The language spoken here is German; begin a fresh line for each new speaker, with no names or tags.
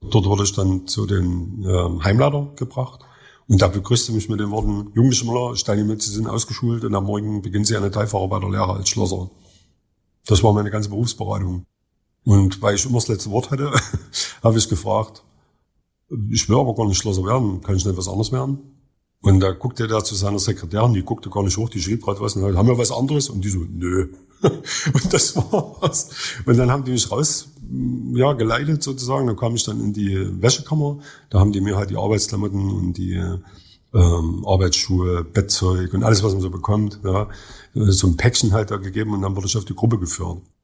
Dort wurde ich dann zu den Heimleiter gebracht. Und da begrüßte mich mit den Worten, Jugendliche Müller, ich teile mit, Sie sind ausgeschult und am Morgen beginnen Sie eine Teilfahrer bei der Lehre als Schlosser. Das war meine ganze Berufsberatung. Und weil ich immer das letzte Wort hatte, habe ich gefragt, ich will aber gar nicht Schlosser werden, kann ich nicht was anderes werden? Und da guckte der zu seiner Sekretärin, die guckte gar nicht hoch, die schrieb gerade was und haben wir was anderes? Und die so, nö. Und das war's. Und dann haben die mich geleitet sozusagen. Dann kam ich dann in die Wäschekammer. Da haben die mir halt die Arbeitsklamotten und die Arbeitsschuhe, Bettzeug und alles, was man so bekommt, so ein Päckchen halt da gegeben und dann wurde ich auf die Gruppe geführt.